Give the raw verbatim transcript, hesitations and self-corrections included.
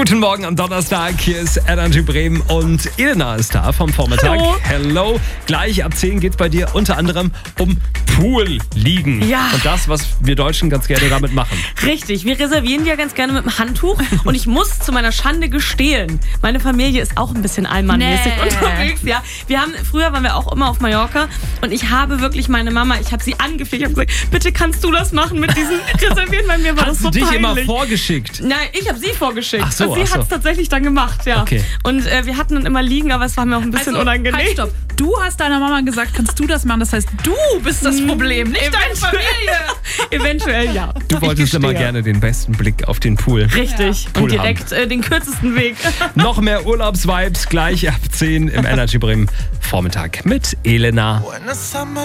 Guten Morgen am Donnerstag, hier ist Energy Bremen und Elena ist da vom Vormittag. Hallo. Hello. Gleich ab zehn geht's bei dir unter anderem um Pool liegen. Ja. Und das, was wir Deutschen ganz gerne damit machen. Richtig, wir reservieren ja ganz gerne mit dem Handtuch und ich muss zu meiner Schande gestehen, meine Familie ist auch ein bisschen allmannmäßig Nee. unterwegs. Ja, wir haben, früher waren wir auch immer auf Mallorca und ich habe wirklich meine Mama, ich habe sie angefleht, ich habe gesagt, bitte kannst du das machen mit diesen Reservieren, weil mir war das Hast so du dich peinlich. immer vorgeschickt? Nein, ich habe sie vorgeschickt. Ach so, und sie ach so. hat es tatsächlich dann gemacht, ja. Okay. Und äh, wir hatten dann immer liegen, aber es war mir auch ein bisschen Also, unangenehm. halt, stopp. Du hast deiner Mama gesagt, kannst du das machen? Das heißt, du bist das Problem, nicht deine Familie. Eventuell ja. Du wolltest Ich immer gestehe. gerne den besten Blick auf den Pool. Richtig. Pool Und direkt äh, den kürzesten Weg. Noch mehr Urlaubsvibes gleich ab zehn im Energy Bremen Vormittag mit Elena.